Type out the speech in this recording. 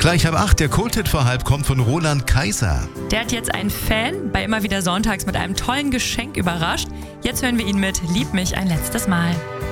Gleich 7:30, der Kulthit vor halb kommt von Roland Kaiser. Der hat jetzt einen Fan bei Immer wieder sonntags mit einem tollen Geschenk überrascht. Jetzt hören wir ihn mit Lieb mich ein letztes Mal.